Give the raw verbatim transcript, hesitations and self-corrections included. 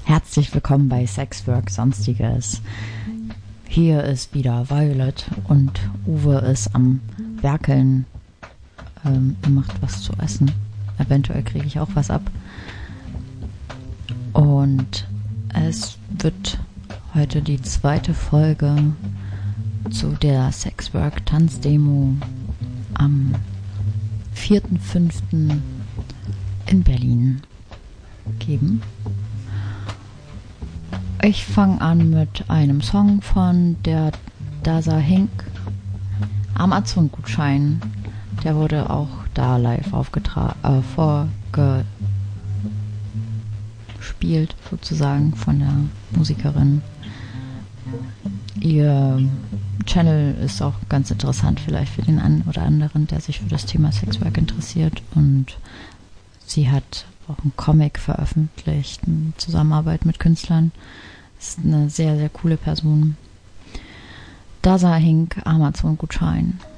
Herzlich willkommen bei Sexwork Sonstiges. Hier ist wieder Violet und Uwe ist am Werkeln. Ähm, er macht was zu essen. Eventuell kriege ich auch was ab. Und es wird heute die zweite Folge zu der Sexwork Tanzdemo am vierten fünften in Berlin geben. Ich fange an mit einem Song von der Dasa Hink, Amazon-Gutschein. Der wurde auch da live aufgetragen, äh, vorgespielt sozusagen von der Musikerin. Ihr Channel ist auch ganz interessant vielleicht für den einen oder anderen, der sich für das Thema Sexwork interessiert, und sie hat auch einen Comic veröffentlicht in Zusammenarbeit mit Künstlern. Ist eine sehr, sehr coole Person. Dasa Hink, Amazon-Gutschein.